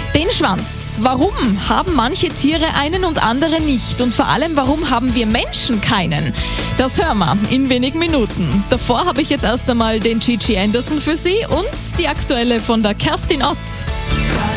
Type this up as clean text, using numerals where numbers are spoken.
Den Schwanz. Warum haben manche Tiere einen und andere nicht? Und vor allem, warum haben wir Menschen keinen? Das hören wir in wenigen Minuten. Davor habe ich jetzt erst einmal den Gigi Anderson für Sie und die aktuelle von der Kerstin Ott.